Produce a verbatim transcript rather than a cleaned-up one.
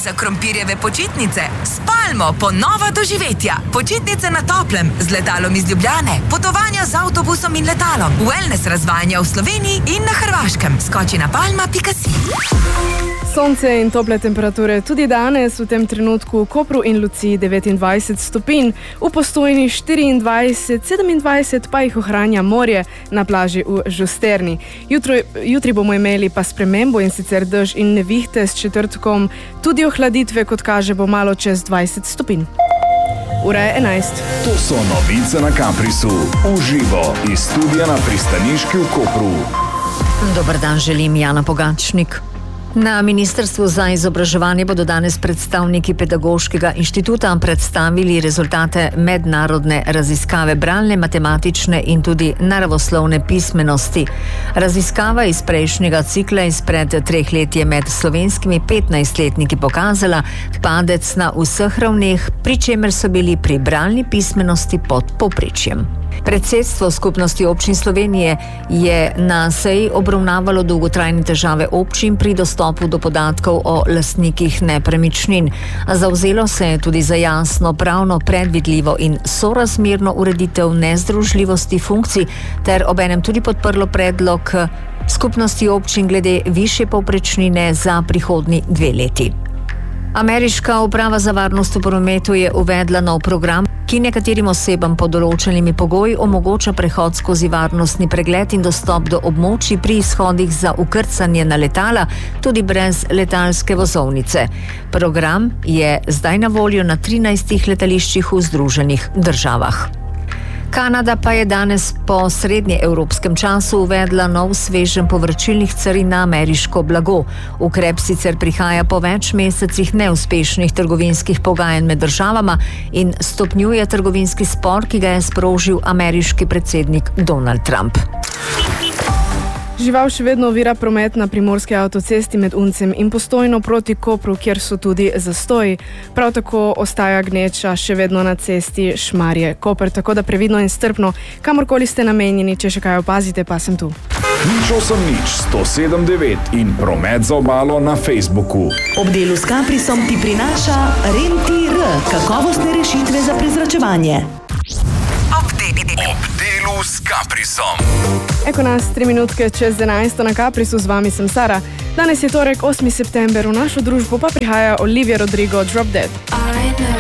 za krompirjeve počitnice. Spalmo, ponova doživetja. Počitnice na toplem, z letalom iz Ljubljane. Potovanja z avtobusom in letalom. Wellness razvajanja v Sloveniji in na Hrvaškem. Skoči na palma pika si. Sonce in tople temperature tudi danes, v tem trenutku v Kopru in Luciji devetindvajset stopinj, v Postojni štiriindvajset, sedemindvajset pa jih ohranja morje na plaži v Žusterni. Jutro, jutri bomo imeli pa spremembo in sicer dež in nevihte s četrtkom, tudi ohladitve, kot kaže, bo malo čez dvajset stopinj. Ura je enajst. To so novice na Kaprisu. Uživo iz studia na pristaniški v Kopru. Dober dan, želim Jana Pogačnik. Na Ministrstvu za izobraževanje bodo danes predstavniki Pedagoškega inštituta predstavili rezultate mednarodne raziskave bralne, matematične in tudi naravoslovne pismenosti. Raziskava iz prejšnjega cikla izpred treh let je med slovenskimi petnajstletniki pokazala padec na vseh ravneh, pri čemer so bili pri bralni pismenosti pod povprečjem. Predsedstvo Skupnosti občin Slovenije je na seji obravnavalo dolgotrajne težave občin pri dostopu do podatkov o lastnikih nepremičnin. Zavzelo se je tudi za jasno, pravno, predvidljivo in sorazmerno ureditev nezdružljivosti funkcij ter obenem tudi podprlo predlog Skupnosti občin glede višje povprečnine za prihodnji dve leti. Ameriška uprava za varnost v prometu je uvedla nov program, ki nekaterim osebam pod določenimi pogoji omogoča prehod skozi varnostni pregled in dostop do območij pri izhodih za ukrcanje na letala, tudi brez letalske vozovnice. Program je zdaj na voljo na trinajstih letališčih v Združenih državah. Kanada pa je danes po srednjeevropskem času uvedla nov sveženj povračilnih carin na ameriško blago. Ukrep sicer prihaja po več mesecih neuspešnih trgovinskih pogajanj med državama in stopnjuje trgovinski spor, ki ga je sprožil ameriški predsednik Donald Trump. Žival še vedno ovira promet na primorski avtocesti med Uncem in Postojno proti Kopru, kjer so tudi zastoji. Prav tako ostaja gneča še vedno na cesti Šmarje-Koper, tako da previdno in strpno, kamorkoli ste namenjeni, če še kaj opazite, pa sem tu. Nič osem nič sto sedem devet in promet za obalo na Facebooku. Ob delu s Kaprisom ti prinaša Rentir, kakovostne rešitve za prezračevanje. Ob delu s Kaprisom. Eko nas, tri minutke čez enajsto na Kaprisu, z vami sem Sara. Danes je torek, osmi september, v našo družbo pa prihaja Olivia Rodrigo, Drop Dead.